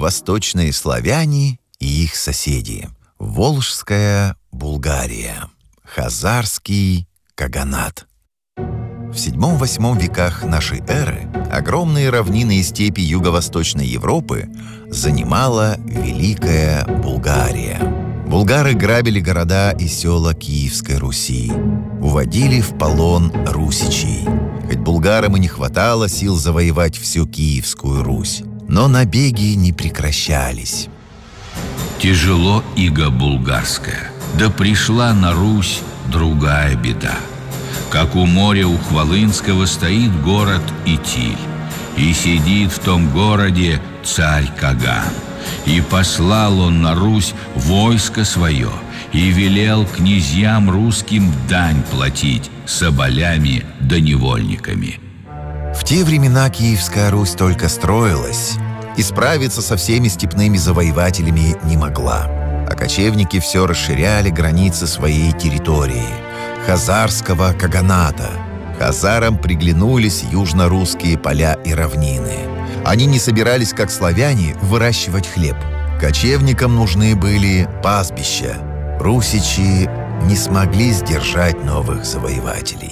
восточные славяне и их соседи. Волжская Булгария. Хазарский каганат. В VII-VIII веках нашей эры огромные равнины и степи юго-восточной Европы занимала Великая Булгария. Булгары грабили города и села Киевской Руси, уводили в полон русичей. Хоть булгарам и не хватало сил завоевать всю Киевскую Русь, но набеги не прекращались. Тяжело иго булгарская, да пришла на Русь другая беда. Как у моря у Хвалынского стоит город Итиль, и сидит в том городе царь Каган. И послал он на Русь войско свое, и велел князьям русским дань платить соболями да невольниками. В те времена Киевская Русь только строилась, и справиться со всеми степными завоевателями не могла. А кочевники все расширяли границы своей территории – хазарского каганата. Хазарам приглянулись южно-русские поля и равнины. Они не собирались, как славяне, выращивать хлеб. Кочевникам нужны были пастбища. Русичи не смогли сдержать новых завоевателей.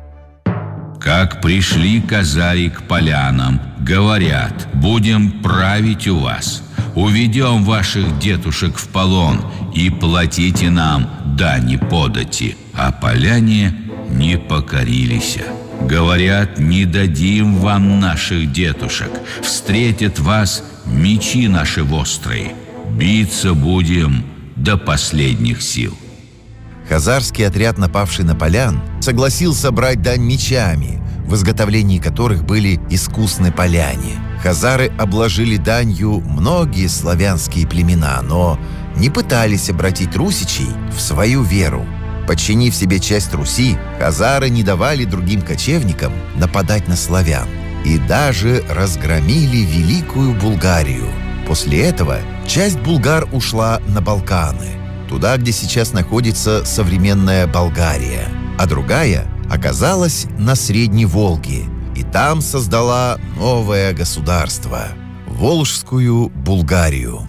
Как пришли казари к полянам, говорят: будем править у вас, уведем ваших детушек в полон и платите нам дани подати. А поляне не покорились. Говорят: не дадим вам наших детушек, встретят вас мечи наши вострые, биться будем до последних сил. Хазарский отряд, напавший на полян, согласился брать дань мечами, в изготовлении которых были искусны поляне. Хазары обложили данью многие славянские племена, но не пытались обратить русичей в свою веру. Подчинив себе часть Руси, хазары не давали другим кочевникам нападать на славян и даже разгромили Великую Булгарию. После этого часть булгар ушла на Балканы, туда, где сейчас находится современная Болгария, а другая оказалась на Средней Волге и там создала новое государство – Волжскую Булгарию.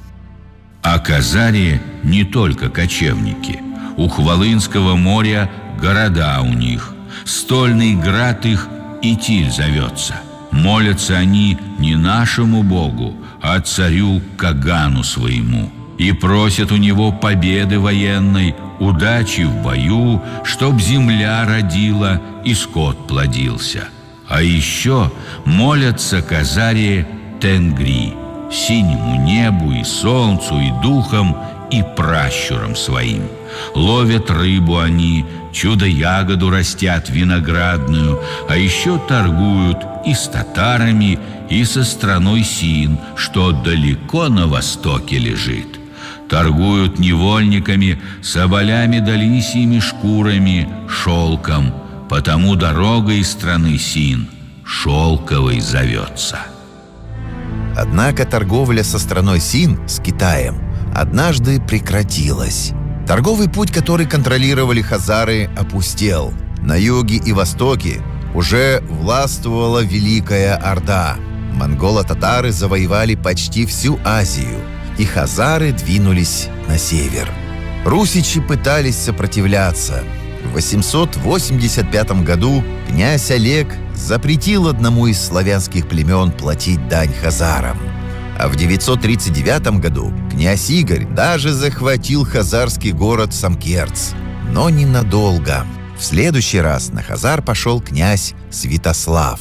А казари не только кочевники. У Хвалынского моря города у них. Стольный град их Итиль зовется. Молятся они не нашему богу, а царю Кагану своему. И просят у него победы военной, удачи в бою, чтоб земля родила и скот плодился. А еще молятся казари Тенгри, синему небу и солнцу и духам и пращурам своим. Ловят рыбу они, чудо-ягоду растят виноградную, а еще торгуют и с татарами, и со страной Син, что далеко на востоке лежит. Торгуют невольниками, соболями да лисьими шкурами, шелком, потому дорога из страны Син шелковой зовется. Однако торговля со страной Син, с Китаем, однажды прекратилась. Торговый путь, который контролировали хазары, опустел. На юге и востоке уже властвовала Великая Орда. Монголо-татары завоевали почти всю Азию, и хазары двинулись на север. Русичи пытались сопротивляться. В 885 году князь Олег запретил одному из славянских племен платить дань хазарам. А в 939 году князь Игорь даже захватил хазарский город Самкерц. Но ненадолго. В следующий раз на хазар пошел князь Святослав.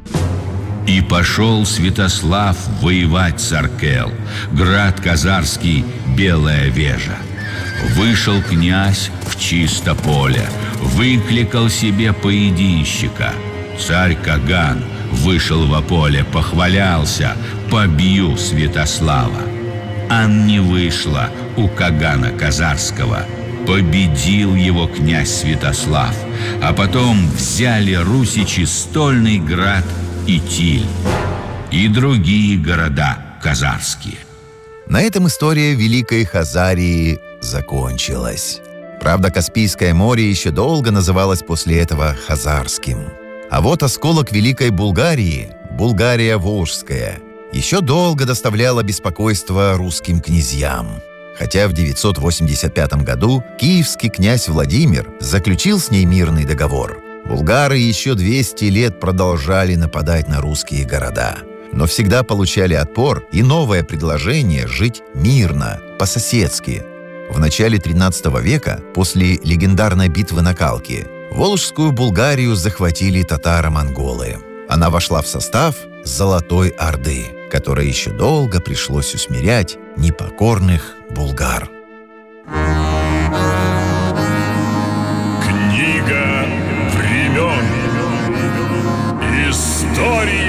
И пошел Святослав воевать с Аркел, град казарский, Белая Вежа. Вышел князь в чисто поле, выкликал себе поединщика. Царь Каган вышел во поле, похвалялся: побью Святослава. Ан не вышло у Кагана казарского. Победил его князь Святослав, а потом взяли русичи стольный град Итиль и другие города казарские. На этом история Великой Хазарии закончилась. Правда, Каспийское море еще долго называлось после этого Хазарским. А вот осколок Великой Булгарии, Булгария Волжская, еще долго доставляла беспокойство русским князьям. Хотя в 985 году киевский князь Владимир заключил с ней мирный договор, булгары еще 200 лет продолжали нападать на русские города, но всегда получали отпор и новое предложение жить мирно, по-соседски. В начале XIII века, после легендарной битвы на Калке, Волжскую Булгарию захватили татаро-монголы. Она вошла в состав Золотой Орды, которой еще долго пришлось усмирять непокорных булгар. Книга времен. История